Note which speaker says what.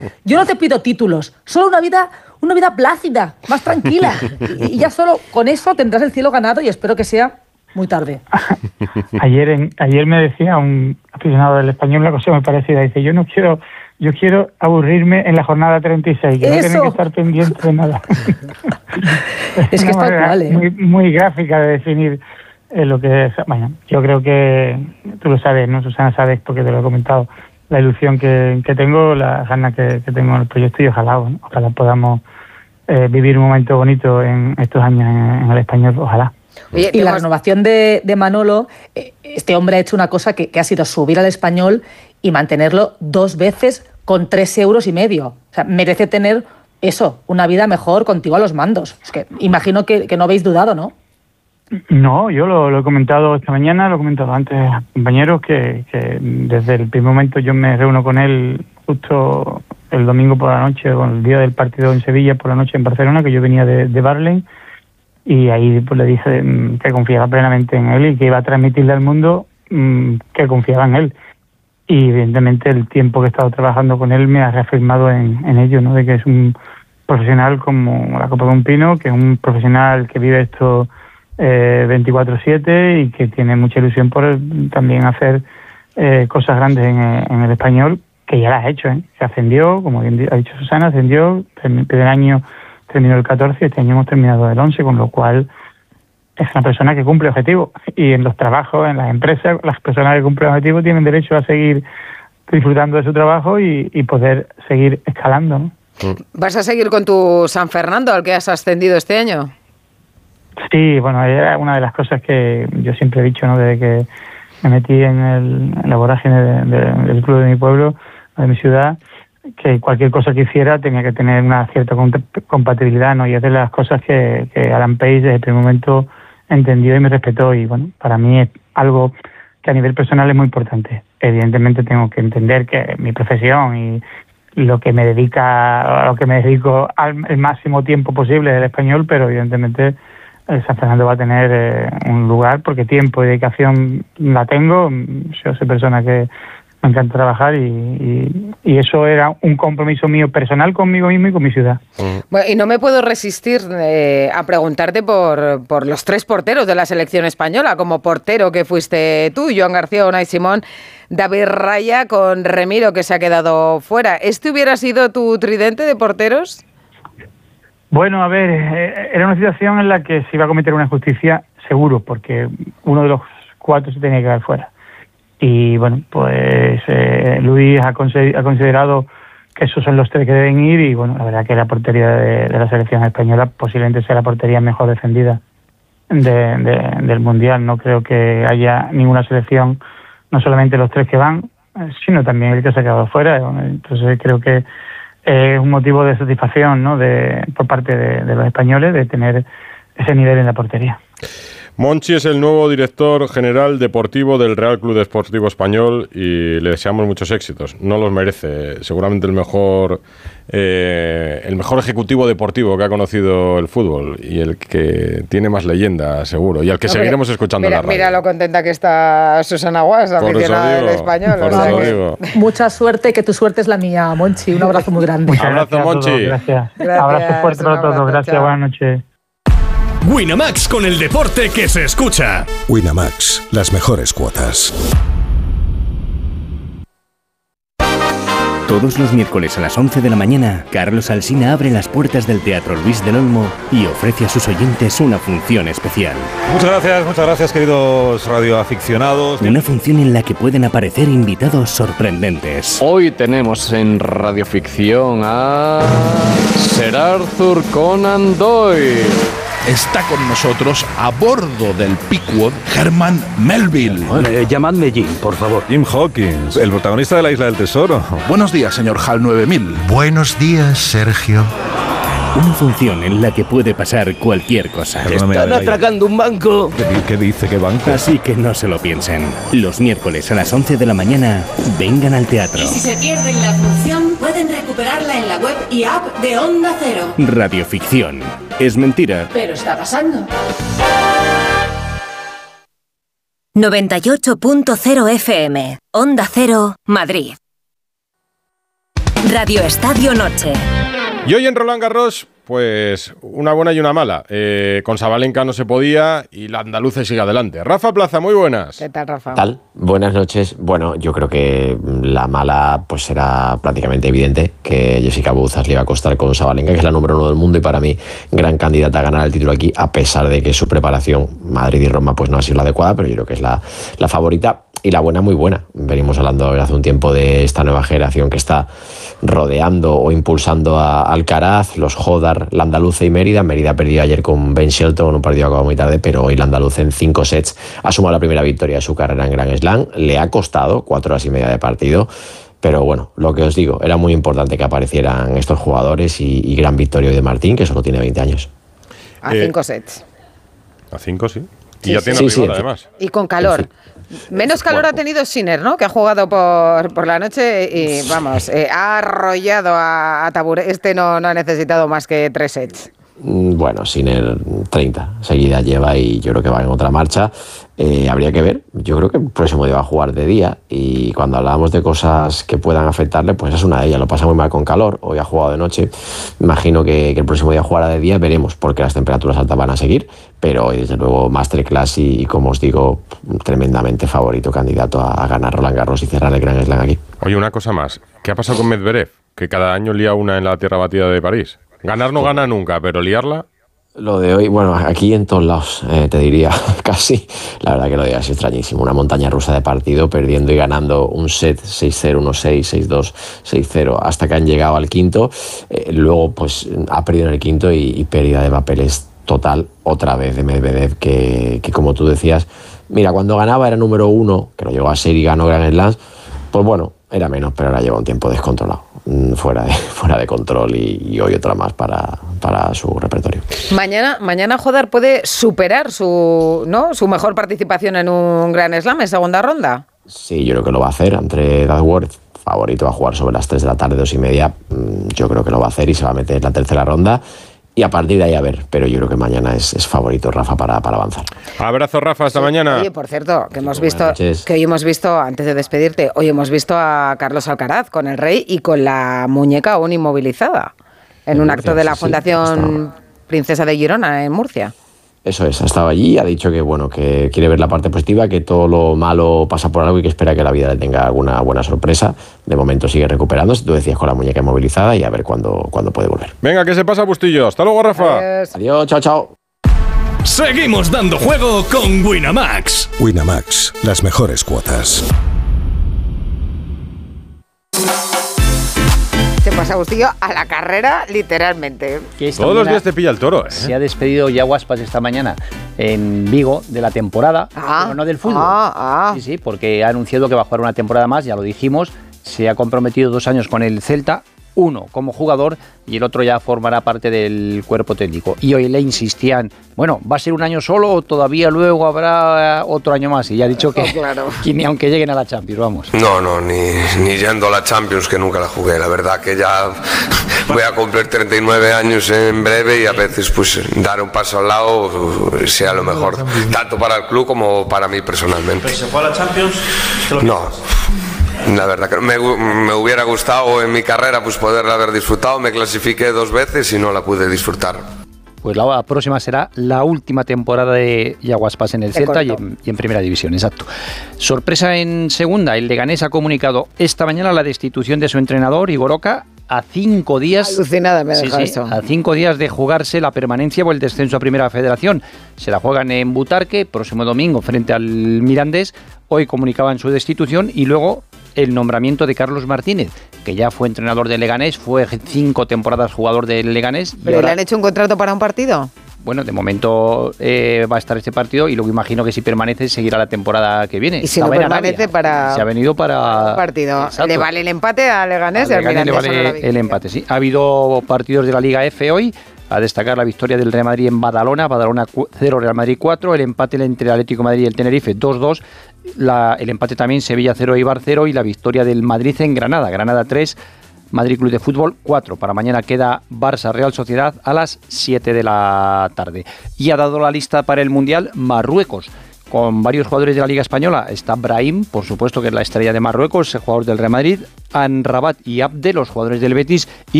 Speaker 1: Yo no te pido títulos, solo una vida plácida, más tranquila. Y ya solo con eso tendrás el cielo ganado y espero que sea muy tarde.
Speaker 2: Ayer me decía un aficionado del Español una cosa muy parecida. Dice, yo quiero aburrirme en la jornada 36, que no tienen que estar pendientes de nada.
Speaker 1: Es que está igual, ¿eh?
Speaker 2: Muy, muy gráfica de definir lo que es. Bueno, yo creo que tú lo sabes, ¿no, Susana? Sabes, porque te lo he comentado, la ilusión que tengo, la ganas que tengo en el proyecto y ojalá podamos vivir un momento bonito en estos años en el Español, ojalá.
Speaker 1: Oye, y la renovación de Manolo, este hombre ha hecho una cosa que ha sido subir al Español y mantenerlo 2 veces con 3,5 euros. O sea, merece tener eso, una vida mejor contigo a los mandos. Es que imagino que no habéis dudado, ¿no?
Speaker 2: No, yo lo he comentado esta mañana, lo he comentado antes a compañeros, que desde el primer momento yo me reúno con él justo el domingo por la noche, o el día del partido en Sevilla, por la noche en Barcelona, que yo venía de Barley, y ahí pues le dije que confiaba plenamente en él y que iba a transmitirle al mundo que confiaba en él. Y evidentemente el tiempo que he estado trabajando con él me ha reafirmado en ello, ¿no? De que es un profesional como la copa de un pino, que es un profesional que vive esto 24/7 y que tiene mucha ilusión por también hacer cosas grandes en el Español, que ya las ha hecho, ¿eh? Se ascendió, como bien ha dicho Susana, ascendió, el primer año terminó el 14, este año hemos terminado el 11, con lo cual es una persona que cumple objetivos. Y en los trabajos, en las empresas, las personas que cumplen objetivos tienen derecho a seguir disfrutando de su trabajo y poder seguir escalando, ¿no?
Speaker 3: ¿Vas a seguir con tu San Fernando, al que has ascendido este año?
Speaker 2: Sí, bueno, era una de las cosas que yo siempre he dicho, ¿no? Desde que me metí en la vorágine del club de mi pueblo, de mi ciudad, que cualquier cosa que hiciera tenía que tener una cierta compatibilidad, ¿no? Y es de las cosas que Alan Pace desde el primer momento entendió y me respetó. Y bueno, para mí es algo que a nivel personal es muy importante. Evidentemente tengo que entender que mi profesión y lo que me dedico el máximo tiempo posible del Español, pero evidentemente el San Fernando va a tener un lugar, porque tiempo y dedicación la tengo. Yo soy persona que me encanta trabajar y eso era un compromiso mío personal conmigo mismo y con mi ciudad.
Speaker 3: Bueno, y no me puedo resistir a preguntarte por los 3 porteros de la selección española. Como portero que fuiste tú, Joan García, Unai Simón, David Raya, con Remiro, que se ha quedado fuera. ¿Este hubiera sido tu tridente de porteros?
Speaker 2: Bueno, a ver, era una situación en la que se iba a cometer una injusticia seguro, porque uno de los 4 se tenía que quedar fuera. Y bueno, pues Luis ha considerado que esos son los 3 que deben ir, y bueno, la verdad que la portería de la selección española posiblemente sea la portería mejor defendida del Mundial. No creo que haya ninguna selección, no solamente los 3 que van, sino también el que se ha quedado fuera. Entonces creo que es un motivo de satisfacción, ¿no? Por parte de los españoles, de tener ese nivel en la portería.
Speaker 4: Monchi es el nuevo director general deportivo del Real Club Deportivo Español y le deseamos muchos éxitos. No los merece. Seguramente el mejor ejecutivo deportivo que ha conocido el fútbol y el que tiene más leyenda, seguro, y al que seguiremos escuchando en la radio.
Speaker 3: Mira lo contenta que está Susana Guas, aficionada del Español.
Speaker 1: Mucha suerte, que tu suerte es la mía, Monchi. Un abrazo muy grande.
Speaker 2: Un abrazo, Monchi. Gracias. Abrazo fuerte para todos. Gracias, buenas noches.
Speaker 5: Winamax, con el deporte que se escucha.
Speaker 6: Winamax, las mejores cuotas.
Speaker 7: Todos los miércoles a las 11 de la mañana, Carlos Alsina abre las puertas del Teatro Luis del Olmo y ofrece a sus oyentes una función especial.
Speaker 8: Muchas gracias, queridos radioaficionados.
Speaker 7: Una función en la que pueden aparecer invitados sorprendentes.
Speaker 9: Hoy tenemos en Radioficción a Sir Arthur Conan Doyle.
Speaker 5: Está con nosotros a bordo del Pickwood Herman Melville.
Speaker 10: Llamadme Jim, por favor.
Speaker 8: Jim Hawkins, el protagonista de La Isla del Tesoro.
Speaker 5: Buenos días, señor HAL 9000.
Speaker 6: Buenos días, Sergio.
Speaker 7: Una función en la que puede pasar cualquier cosa.
Speaker 10: Están atracando un banco.
Speaker 8: ¿Qué dice? ¿Qué banco?
Speaker 7: Así que no se lo piensen. Los miércoles a las 11 de la mañana, vengan al teatro.
Speaker 11: Y si se pierden la función, pueden recuperarla en la web y app de Onda Cero.
Speaker 7: Radioficción. Es mentira,
Speaker 11: pero está pasando.
Speaker 12: 98.0 FM. Onda Cero, Madrid. Radio Estadio Noche.
Speaker 4: Y hoy en Roland Garros, pues una buena y una mala. Con Sabalenka no se podía y la andaluza sigue adelante. Rafa Plaza, muy buenas.
Speaker 3: ¿Qué tal, Rafa?
Speaker 13: ¿Tal? Buenas noches. Bueno, yo creo que la mala pues era prácticamente evidente que Jessica Bouzas le iba a costar con Sabalenka, que es la número 1 del mundo y para mí gran candidata a ganar el título aquí, a pesar de que su preparación Madrid y Roma pues no ha sido la adecuada, pero yo creo que es la favorita. Y la buena, muy buena. Venimos hablando hace un tiempo de esta nueva generación que está rodeando o impulsando a Alcaraz, los Hodar, la andaluza y Mérida. Mérida perdió ayer con Ben Shelton, un partido acabado muy tarde, pero hoy la andaluza en 5 sets ha sumado la primera victoria de su carrera en Grand Slam. Le ha costado 4 horas y media de partido, pero bueno, lo que os digo, era muy importante que aparecieran estos jugadores y gran victoria hoy de Martín, que solo tiene 20 años.
Speaker 3: A 5 sets.
Speaker 4: A rigor, sí. Y
Speaker 3: Sí,
Speaker 4: ya tiene
Speaker 3: sí,
Speaker 4: rigor,
Speaker 3: sí.
Speaker 4: además.
Speaker 3: Y con calor. Menos calor ha tenido Sinner, ¿no? Que ha jugado por la noche y, vamos, ha arrollado a Tabure. Este no ha necesitado más que 3 sets.
Speaker 13: Bueno, Sinner 30 seguida lleva y yo creo que va en otra marcha. Habría que ver. Yo creo que el próximo día va a jugar de día y cuando hablábamos de cosas que puedan afectarle, pues es una de ellas. Lo pasa muy mal con calor. Hoy ha jugado de noche. Imagino que el próximo día jugará de día. Veremos porque las temperaturas altas van a seguir. Pero hoy, desde luego, masterclass y como os digo, tremendamente favorito candidato a ganar Roland Garros y cerrar el Grand Slam aquí.
Speaker 4: Oye, una cosa más. ¿Qué ha pasado con Medvedev? Que cada año lía una en la tierra batida de París. Ganar no gana nunca, pero liarla...
Speaker 13: Lo de hoy, bueno, aquí en todos lados, te diría, casi. La verdad que lo de hoy es extrañísimo. Una montaña rusa de partido, perdiendo y ganando un set 6-0, 1-6, 6-2, 6-0, hasta que han llegado al quinto. Luego, pues, ha perdido en el quinto y pérdida de papeles total otra vez de Medvedev, que como tú decías, mira, cuando ganaba era número 1, que lo llegó a ser y ganó Grand Slams, pues bueno, era menos, pero ahora lleva un tiempo descontrolado, fuera de control y hoy otra más para su repertorio.
Speaker 3: Mañana Hodar puede superar su mejor participación en un Grand Slam en segunda ronda.
Speaker 13: Sí, yo creo que lo va a hacer. Andre Dadworth, favorito, va a jugar sobre las 3 de la tarde, 2:30. Yo creo que lo va a hacer y se va a meter en la tercera ronda. Y a partir de ahí a ver, pero yo creo que mañana es favorito Rafa para avanzar.
Speaker 4: Abrazo, Rafa, hasta mañana.
Speaker 3: Oye, por cierto, que hoy hemos visto, antes de despedirte, hoy hemos visto a Carlos Alcaraz con el rey y con la muñeca aún inmovilizada en un acto de la Fundación Princesa de Girona en Murcia.
Speaker 13: Eso es, ha estado allí, ha dicho que bueno, que quiere ver la parte positiva, que todo lo malo pasa por algo y que espera que la vida le tenga alguna buena sorpresa. De momento sigue recuperándose, tú decías, con la muñeca inmovilizada, y a ver cuándo puede volver.
Speaker 4: Venga, que se pasa Bustillo. Hasta luego, Rafa.
Speaker 13: Adiós, chao, chao.
Speaker 5: Seguimos dando juego con Winamax.
Speaker 6: Winamax, las mejores cuotas.
Speaker 3: Se pasa Bustillo a la carrera, literalmente.
Speaker 4: Todos los días te pilla el toro, ¿eh?
Speaker 10: Se ha despedido Yaguaspas esta mañana en Vigo de la temporada, pero no del fútbol. Sí, porque ha anunciado que va a jugar una temporada más, ya lo dijimos. Se ha comprometido 2 años con el Celta, uno como jugador y el otro ya formará parte del cuerpo técnico. Y hoy le insistían, bueno, ¿va a ser un año solo o todavía luego habrá otro año más? Y ya ha dicho que ni aunque lleguen a la Champions, vamos.
Speaker 14: No, ni yendo a la Champions, que nunca la jugué. La verdad que ya voy a cumplir 39 años en breve y a veces pues dar un paso al lado sea lo mejor, tanto para el club como para mí personalmente.
Speaker 15: ¿Pero se fue a la Champions?
Speaker 14: No. La verdad que me hubiera gustado en mi carrera pues poderla haber disfrutado. Me clasifiqué 2 veces y no la pude disfrutar.
Speaker 10: Pues la próxima será la última temporada de Yaguaspas en el Celta y en Primera División, exacto. Sorpresa en segunda, el Leganés ha comunicado esta mañana la destitución de su entrenador, Igor Oca, a 5 días...
Speaker 3: Alucinada me deja eso.
Speaker 10: A 5 días de jugarse la permanencia o el descenso a Primera Federación. Se la juegan en Butarque, próximo domingo, frente al Mirandés. Hoy comunicaban su destitución y luego el nombramiento de Carlos Martínez, que ya fue entrenador del Leganés, fue 5 temporadas jugador del Leganés.
Speaker 3: ¿Pero ahora le han hecho un contrato para un partido?
Speaker 10: Bueno, de momento va a estar este partido y luego imagino que si permanece seguirá la temporada que viene.
Speaker 3: Y si no permanece para...
Speaker 10: Se ha venido para...
Speaker 3: partido.
Speaker 10: Exacto.
Speaker 3: ¿Le vale el empate a Leganés?
Speaker 10: A Leganés le vale el empate, sí. Ha habido partidos de la Liga F hoy. A destacar la victoria del Real Madrid en Badalona 0, Real Madrid 4, el empate entre el Atlético de Madrid y el Tenerife 2-2, el empate también Sevilla 0, Eibar 0 y la victoria del Madrid en Granada 3, Madrid Club de Fútbol 4. Para mañana queda Barça Real Sociedad a las 7 de la tarde. Y ha dado la lista para el Mundial Marruecos, con varios jugadores de la Liga Española. Está Brahim, por supuesto, que es la estrella de Marruecos, el jugador del Real Madrid, Amrabat y Abde, los jugadores del Betis, y